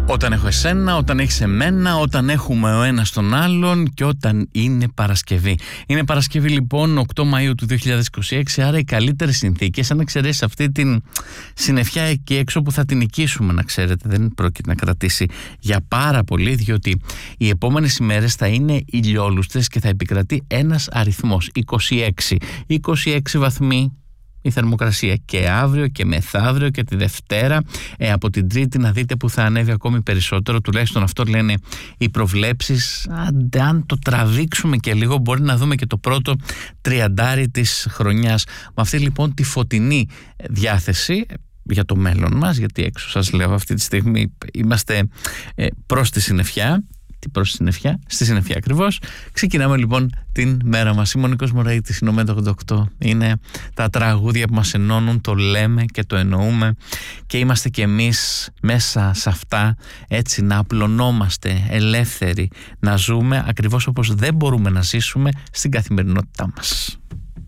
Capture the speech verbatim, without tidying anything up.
Όταν έχω εσένα, όταν έχεις εμένα, όταν έχουμε ο ένας τον άλλον και όταν είναι Παρασκευή. Είναι Παρασκευή λοιπόν οκτώ Μαΐου του δύο χιλιάδες είκοσι έξι, άρα οι καλύτερες συνθήκες, αν εξαιρέσεις αυτή την συννεφιά εκεί έξω που θα την νικήσουμε, να ξέρετε, δεν πρόκειται να κρατήσει για πάρα πολύ, διότι οι επόμενες ημέρες θα είναι ηλιόλουστες και θα επικρατεί ένας αριθμός, είκοσι έξι. είκοσι έξι βαθμοί η θερμοκρασία και αύριο και μεθαύριο και τη Δευτέρα, ε, από την Τρίτη να δείτε που θα ανέβει ακόμη περισσότερο, τουλάχιστον αυτό λένε οι προβλέψεις. Αν, αν το τραβήξουμε και λίγο μπορεί να δούμε και το πρώτο τριαντάρι της χρονιάς. Με αυτή λοιπόν τη φωτεινή διάθεση για το μέλλον μας, γιατί έξω σας λέω αυτή τη στιγμή είμαστε ε, προς τη συννεφιά. Τι προς τη συννεφιά, στη συννεφιά ακριβώς. Ξεκινάμε λοιπόν την μέρα μας. Είμαι ο Νίκος Μωραΐτης, είναι ο Μέτ ογδόντα οκτώ. Είναι τα τραγούδια που μας ενώνουν, το λέμε και το εννοούμε και είμαστε κι εμείς μέσα σε αυτά, έτσι να απλωνόμαστε ελεύθεροι, να ζούμε ακριβώς όπως δεν μπορούμε να ζήσουμε στην καθημερινότητά μας.